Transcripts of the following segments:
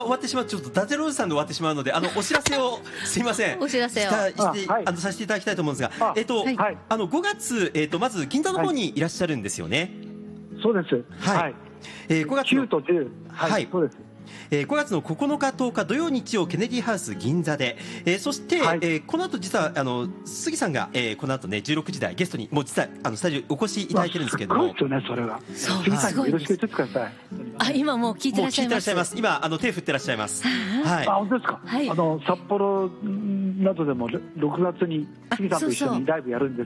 終わってしまう、ちょっと伊達ローズさんで終わってしまうので、お知らせをすいませんお知らせをさせていただきたいと思うんですが、5月、まず銀座の方にいらっしゃるんですよね。 そうです。 はい。5月 9と10。 はい、 そうです。 5月の9日10日土曜日曜ケネディハウス銀座で、そして、この後実は杉さんが、この後ね16時台ゲストにもう実はスタジオにお越しいただいてるんですけども、 すごいですよね、それが。杉さんによろしく言ってください。 あ、今もう聞いてらっしゃいます。 今手振ってらっしゃいます。 はい。あ、本当ですか。はい。札幌などでも6月に杉さんと一緒にライブやるんです。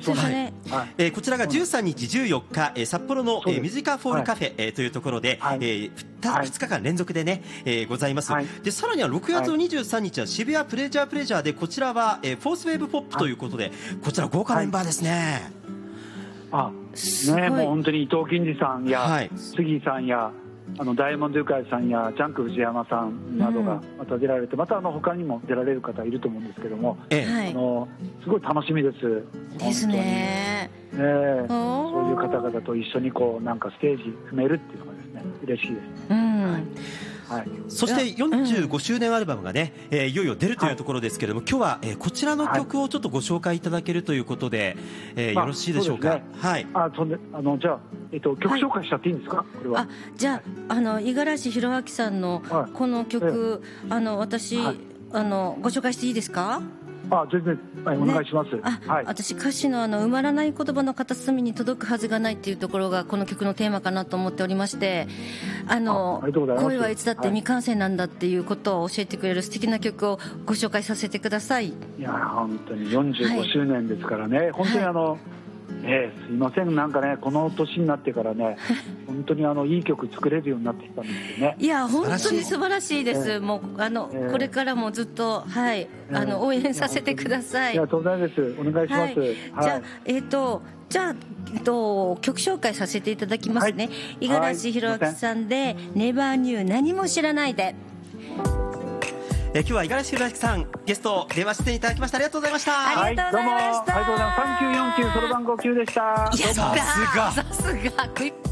そうですね。 こちらが13日14日、札幌のミュージカフォールカフェというところで2日間連続でねございます。でさらには6月の23日は渋谷プレジャーで、こちらはフォースウェーブポップということで、こちら豪華メンバーですね。 ね、もう本当に伊藤金次さんや杉さんやダイヤモンドユカイさんやジャンク藤山さんなどがまた出られて、また他にも出られる方いると思うんですけども、すごい楽しみです。 ですね。 そういう方々と一緒にこうなんかステージ踏めるっていうのがですね、嬉しいです。 そして45周年アルバムがね、いよいよ出るというところですけれども、今日はこちらの曲をちょっとご紹介いただけるということで、よろしいでしょうか。 はい。じゃあ曲紹介しちゃっていいんですか。これは。 じゃあ五十嵐弘明さんのこの曲、私ご紹介していいですか。 全然、お願いします。 私歌詞の埋まらない言葉の片隅に届くはずがないっていうところがこの曲のテーマかなと思っておりまして、恋はいつだって未完成なんだっていうことを教えてくれる素敵な曲をご紹介させてください。 いや本当に45周年ですからね、本当にすいません、なんかね、この年になってからね本当にいい曲作れるようになってきたんですよね。 いや本当に素晴らしいです。もうこれからもずっと応援させてください。 いや、当然です。お願いします。 じゃあ曲紹介させていただきますね。五十嵐弘明さんでネバーニュー何も知らないで。 今日は五十嵐弘明さんゲスト電話出演いただきました。ありがとうございました。 ありがとうございました。 ありがとうございます。3949そろばん5級でした。 さすが